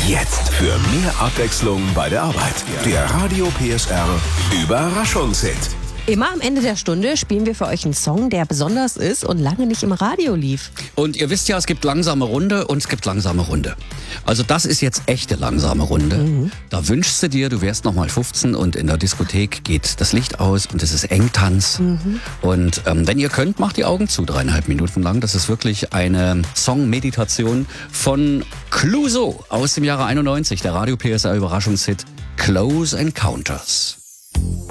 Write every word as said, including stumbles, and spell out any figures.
Jetzt für mehr Abwechslung bei der Arbeit. Der Radio P S R Überraschungshit. Immer am Ende der Stunde spielen wir für euch einen Song, der besonders ist und lange nicht im Radio lief. Und ihr wisst ja, es gibt langsame Runde und es gibt langsame Runde. Also das ist jetzt echte langsame Runde. Mhm. Da wünschst du dir, du wärst noch mal fünfzehn und in der Diskothek geht das Licht aus und es ist Engtanz. Mhm. Und ähm, wenn ihr könnt, macht die Augen zu, dreieinhalb Minuten lang. Das ist wirklich eine Song-Meditation von Clouseau aus dem Jahre einundneunzig, der Radio P S R Überraschungshit Close Encounters.